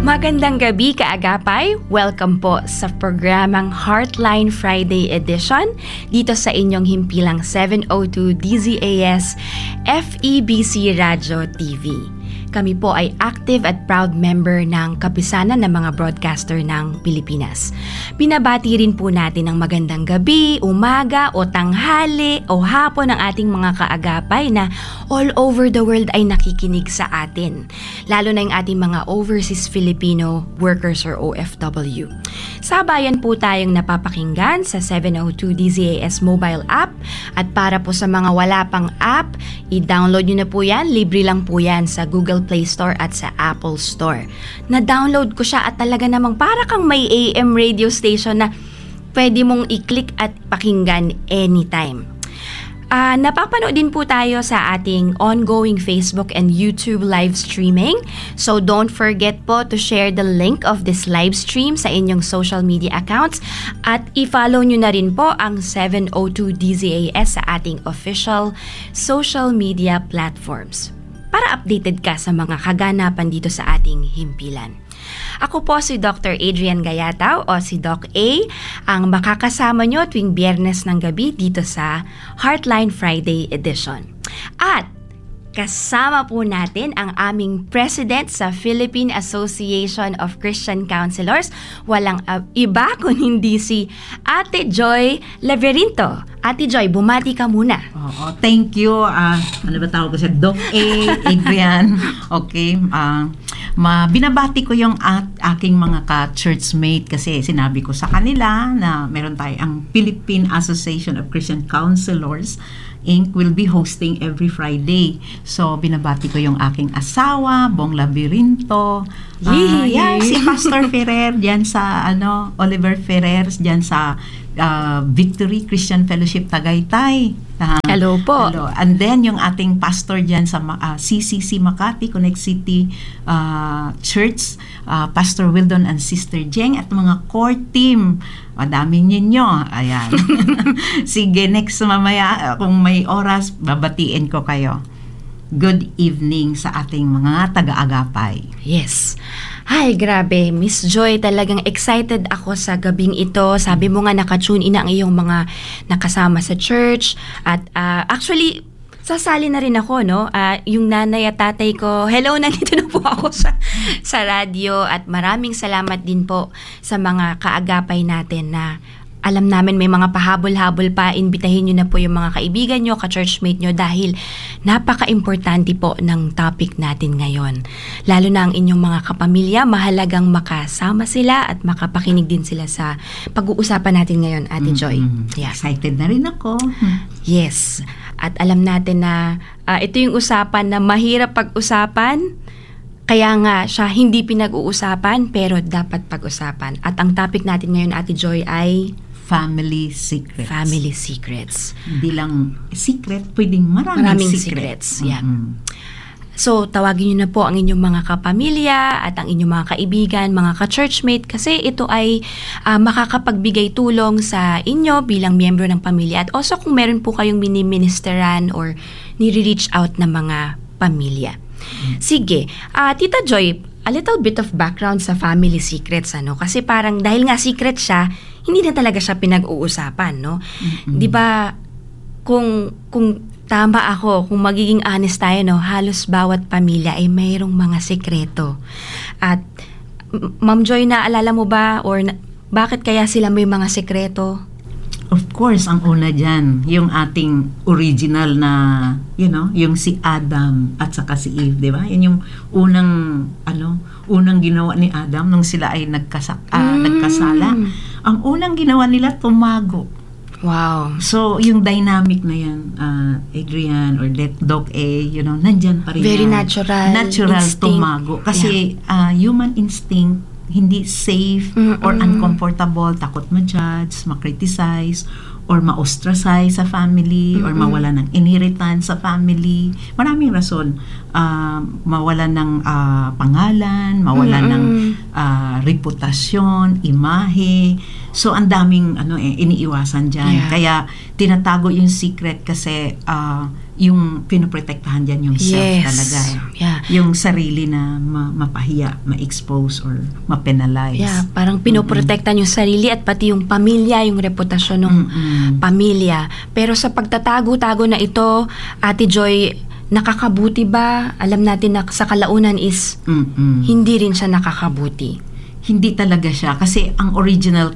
Magandang gabi kaagapay. Welcome po sa programang Heartline Friday Edition dito sa inyong himpilang 702 DZAS FEBC Radio TV. Kami po ay active at proud member ng kapisanan ng mga broadcaster ng Pilipinas. Binabati rin po natin ang magandang gabi, umaga o tanghali o hapon ng ating mga kaagapay na all over the world ay nakikinig sa atin. Lalo na yung ating mga overseas Filipino workers or OFW. Sabayan po tayong napapakinggan sa 702 DZAS mobile app at para po sa mga wala pang app, i-download nyo na po yan. Libre lang po yan sa Google Play Store at sa Apple Store. Na-download ko siya at talaga namang para kang may AM radio station na pwede mong i-click at pakinggan anytime. Napapanood din po tayo sa ating ongoing Facebook and YouTube live streaming. So don't forget po to share the link of this live stream sa inyong social media accounts at i-follow nyo na rin po ang 702 DZAS sa ating official social media platforms para updated ka sa mga kaganapan dito sa ating himpilan. Ako po si Dr. Adrian Gayataw o si Doc A, ang makakasama nyo tuwing Biyernes ng gabi dito sa Heartline Friday Edition. At kasama po natin ang aming President sa Philippine Association of Christian Counselors. Walang iba kung hindi si Ate Joy Laverinto. Ate Joy, bumati ka muna. Thank you. Ano ba tawag ko siya? Doc A, Adrian. Okay. Binabati ko yung aking mga ka-churchmate kasi sinabi ko sa kanila na meron tayo ang Philippine Association of Christian Counselors Inc. will be hosting every Friday. So, binabati ko yung aking asawa, Bong Laverinto. Yan, si Pastor Ferrer, dyan sa, Oliver Ferrer, dyan sa Victory Christian Fellowship Tagaytay. Hello po. Hello. And then, yung ating pastor dyan sa CCC Makati, Connect City Church, Pastor Wildon and Sister Jeng, at mga core team. Madaming ninyo. Ayan. Sige, next mamaya, kung may oras, babatiin ko kayo. Good evening sa ating mga taga-agapay. Yes. Ay, grabe. Miss Joy, talagang excited ako sa gabing ito. Sabi mo nga naka-tune in ang iyong mga nakasama sa church. At actually, sasali na rin ako, no? Yung nanay at tatay ko, hello, nandito na po ako sa radyo. At maraming salamat din po sa mga kaagapay natin na alam namin may mga pahabol-habol pa, imbitahin nyo na po yung mga kaibigan nyo, ka-churchmate nyo dahil napaka-importante po ng topic natin ngayon. Lalo na ang inyong mga kapamilya, mahalagang makasama sila at makapakinig din sila sa pag-uusapan natin ngayon, Ate Joy. Yeah. Excited na rin ako. Yes. At alam natin na ito yung usapan na mahirap pag-usapan, kaya nga siya hindi pinag-uusapan pero dapat pag-usapan. At ang topic natin ngayon, Ate Joy, ay Family Secrets. Family Secrets. Hindi lang secret, pwedeng maraming secrets. Yeah. So, tawagin nyo na po ang inyong mga kapamilya at ang inyong mga kaibigan, mga ka-churchmate kasi ito ay makakapagbigay tulong sa inyo bilang miyembro ng pamilya at also kung meron po kayong mini-ministeran or nire-reach out na mga pamilya. Sige, Tita Joy, a little bit of background sa Family Secrets, kasi parang dahil nga secret siya, hindi na talaga siya pinag-uusapan, no? 'Di ba? Kung tama ako, kung magiging honest tayo, no, halos bawat pamilya ay mayroong mga sekreto. At Ma'am Joy, naalala mo ba or bakit kaya sila may mga sekreto? Of course, ang una dyan, yung ating original na, yung si Adam at saka si Eve, di ba? Yan yung unang ginawa ni Adam nung sila ay nagkasala. Ang unang ginawa nila, tumago. Wow. So, yung dynamic na yan, Adrian or Doc A, nandyan pa rin. Very yan. natural instinct. Tumago. Kasi human instinct, hindi safe or uncomfortable, takot ma-judge, ma-criticize, or ma-ostracize sa family, or mawala ng inheritance sa family. Maraming rason. Mawala ng pangalan, mawala ng reputasyon, imahe. So, ang daming iniiwasan dyan. Yeah. Kaya, tinatago yung secret kasi yung pinoprotektahan dyan yung self Yes. talaga. Yeah. Yung sarili na mapahiya, ma-expose or ma-penalize. Yeah, parang pinoprotektan yung sarili at pati yung pamilya, yung reputasyon ng pamilya. Pero sa pagtatago-tago na ito, Ate Joy, nakakabuti ba? Alam natin na sa kalaunan is hindi rin siya nakakabuti. Hindi talaga siya kasi ang original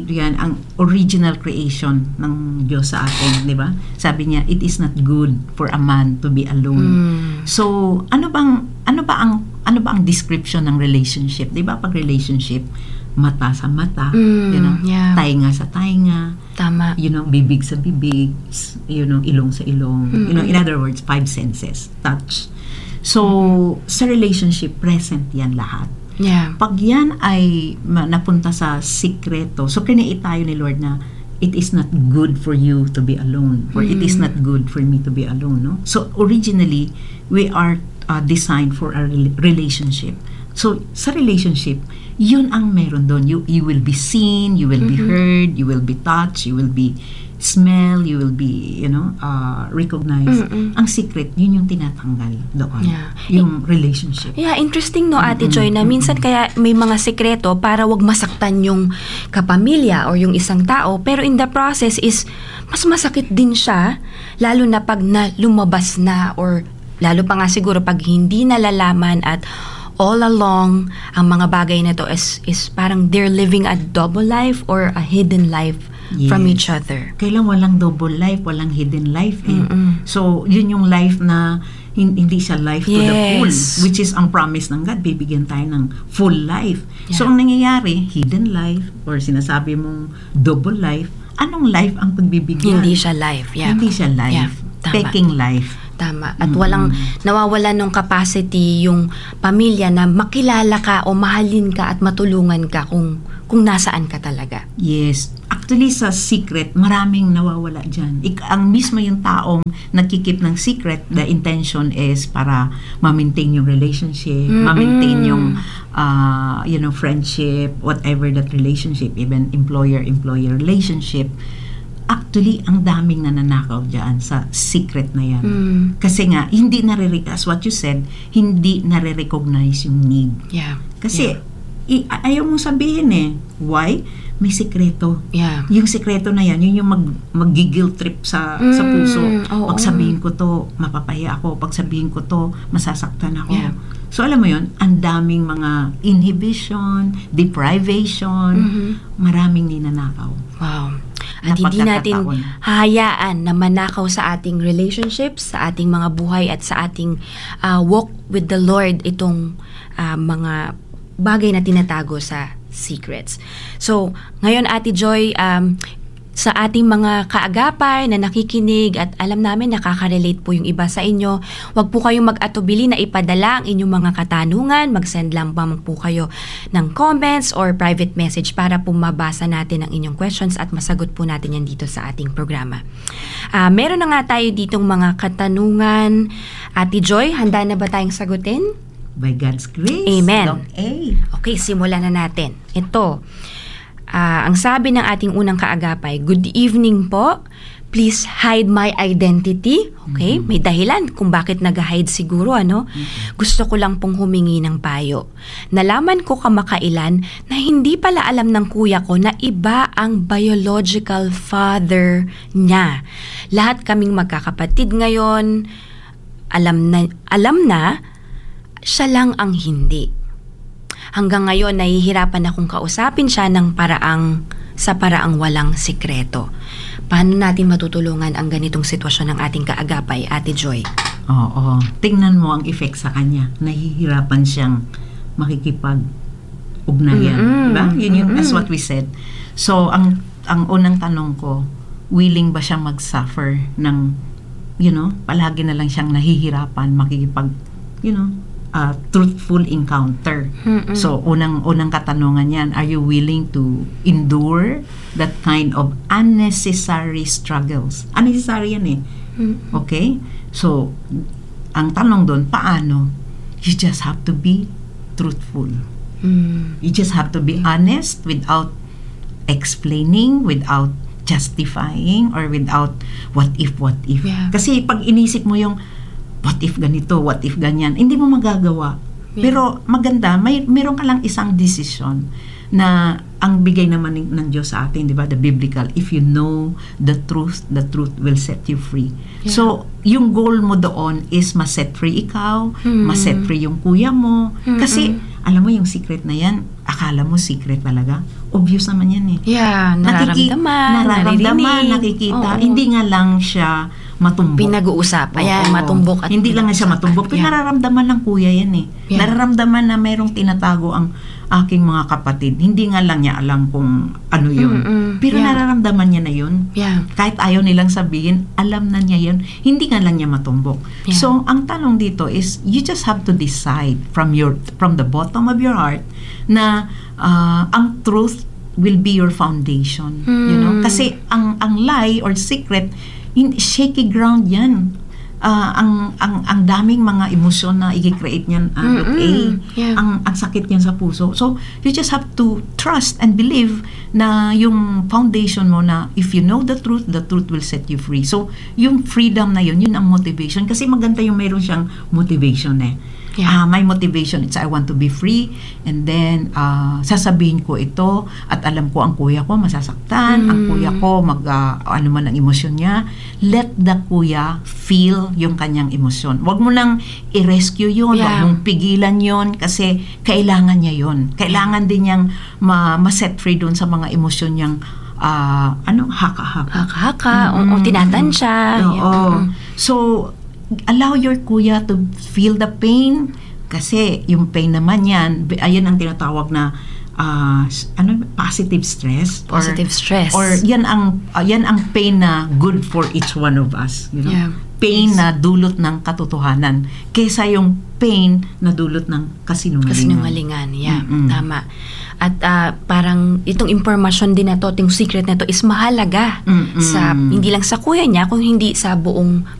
creation ng Diyos sa atin, 'di ba? Sabi niya, it is not good for a man to be alone. So, ano ba ang description ng relationship? 'Di ba? Pag relationship, mata sa mata, yeah. tainga sa tainga, Tama. Bibig sa bibig, ilong sa ilong. In other words, 5 senses, touch. So, sa relationship, present 'yan lahat. Yeah. Pag yan ay napunta sa sikreto, so kiniit tayo ni Lord na it is not good for you to be alone, or it is not good for me to be alone, no? So originally, we are designed for a relationship. So sa relationship, yun ang meron doon. You will be seen, you will be heard, you will be touched, you will be smell, you will be, recognized. Ang secret, yun yung tinatanggal doon. Yeah. Yung relationship. Yeah, interesting no, Ate Joy, na minsan kaya may mga sekreto para wag masaktan yung kapamilya or yung isang tao, pero in the process is mas masakit din siya, lalo na pag lumabas na, or lalo pa nga siguro pag hindi nalalaman at all along ang mga bagay na to is parang they're living a double life or a hidden life from each other. Kailan walang double life, walang hidden life. So, yun yung life na hindi siya life to the full, which is ang promise ng God, bibigyan tayo ng full life. Yeah. So, ang nangyayari, hidden life, or sinasabi mong double life, anong life ang pagbibigyan? Hindi siya life. Yeah. Hindi siya life. Yeah. Tama. Taking life. Tama. At walang nawawalan ng capacity yung pamilya na makilala ka o mahalin ka at matulungan ka kung nasaan ka talaga. Yes. Actually, sa secret, maraming nawawala dyan. Ang mismo yung taong nagkikip ng secret, the intention is para ma-maintain yung relationship, ma-maintain yung friendship, whatever that relationship, even employer-employer relationship. Actually, ang daming nananakaw dyan sa secret na yan. Kasi nga, hindi as what you said, hindi nare-recognize yung need. Yeah. Kasi, ayaw mong sabihin Why? May sekreto. Yeah. Yung sekreto na yan, yun yung mag-guilt trip sa puso. Pag sabihin ko to, mapapahiya ako. Pag sabihin ko to, masasaktan ako. Yeah. So, alam mo yun, ang daming mga inhibition, deprivation, maraming ninanakaw. Wow. At hindi natin hahayaan na manakaw sa ating relationships, sa ating mga buhay at sa ating walk with the Lord itong mga bagay na tinatago sa secrets. So, ngayon Ate Joy, sa ating mga kaagapay na nakikinig at alam namin nakaka-relate po yung iba sa inyo, wag po kayong mag-atubili na ipadala ang inyong mga katanungan, mag-send lang po kayo ng comments or private message para po mabasa natin ang inyong questions at masagot po natin yan dito sa ating programa. Meron na nga tayo ditong mga katanungan. Ate Joy, handa na ba tayong sagutin? By God's grace. Amen. Doc A. Okay, simulan na natin. Ito, ang sabi ng ating unang kaagapay, good evening po. Please hide my identity. Okay, may dahilan kung bakit nag-hide siguro, Gusto ko lang pong humingi ng payo. Nalaman ko kamakailan na hindi pala alam ng kuya ko na iba ang biological father niya. Lahat kaming magkakapatid ngayon. Alam na, siya lang ang hindi. Hanggang ngayon, nahihirapan akong kausapin siya sa paraang walang sikreto. Paano natin matutulungan ang ganitong sitwasyon ng ating kaagapay, Ate Joy? Oo. Tingnan mo ang effect sa kanya. Nahihirapan siyang makikipag-ugnayan. Diba? Yun as what we said. So, ang unang tanong ko, willing ba siyang mag-suffer ng, palagi na lang siyang nahihirapan makikipag, truthful encounter. So, unang katanungan yan, are you willing to endure that kind of unnecessary struggles? Unnecessary yan Okay? So, ang tanong doon, paano? You just have to be truthful. You just have to be honest without explaining, without justifying or without what if. Yeah. Kasi pag inisip mo yung what if ganito, what if ganyan, hindi mo magagawa. Yeah. Pero maganda, meron ka lang isang decision na ang bigay naman ng Diyos sa atin, di ba? The biblical, if you know the truth will set you free. Yeah. So, yung goal mo doon is ma-set free ikaw, ma-set free yung kuya mo. Kasi, alam mo yung secret na yan, akala mo secret talaga. Obvious naman yan eh. Yeah, nararamdaman, nakikita. Oo. Hindi nga lang siya matumbok. Pinag-uusapan. Ayan, Oo. matumbok at hindi lang nga siya matumbok. Yeah. Nararamdaman ng kuya yan eh. Yeah. Nararamdaman na mayroong tinatago ang aking mga kapatid. Hindi nga lang niya alam kung ano yun. Pero Yeah. nararamdaman niya na yun. Yeah. Kahit ayaw nilang sabihin, alam na niya yun. Hindi nga lang niya matumbok. Yeah. So, ang tanong dito is, you just have to decide from the bottom of your heart na ang truth will be your foundation. You know? Kasi ang lie or secret, shaky ground yan. Ang daming mga emosyon na i-create niyan, Yeah. ang sakit niyan sa puso. So, you just have to trust and believe na yung foundation mo na if you know the truth will set you free. So, yung freedom na yun ang motivation. Kasi maganda yung mayroon siyang motivation eh. Yeah. My motivation is I want to be free, and then sasabihin ko ito at alam ko ang kuya ko masasaktan, ang kuya ko ano man ang emosyon niya. Let the kuya feel yung kanyang emosyon. Huwag mo nang i-rescue yun, Yeah. huwag mong pigilan yun kasi kailangan niya yun. Kailangan din niyang ma-set free doon sa mga emosyon niyang haka-haka. Haka-haka, o tinatansya. Oo. Yeah. So, allow your kuya to feel the pain kasi yung pain naman yan, ayan ang tinatawag na positive stress. Positive stress. Or yan ang pain na good for each one of us. You know? Yeah. Pain na dulot ng katotohanan kaysa yung pain na dulot ng kasinungalingan. Kasinungalingan, yeah. Tama. At parang itong impormasyon din na to, itong secret na to is mahalaga sa hindi lang sa kuya niya, kung hindi sa buong